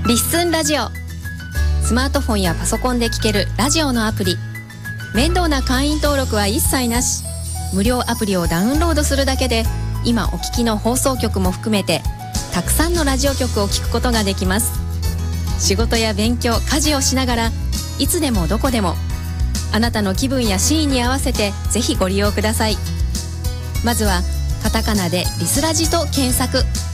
リッスンラジオ。スマートフォンやパソコンで聴けるラジオのアプリ。面倒な会員登録は一切なし。無料アプリをダウンロードするだけで、今お聞きの放送局も含めてたくさんのラジオ局を聴くことができます。仕事や勉強、家事をしながらいつでもどこでもあなたの気分やシーンに合わせてぜひご利用ください。まずはカタカナでリスラジと検索。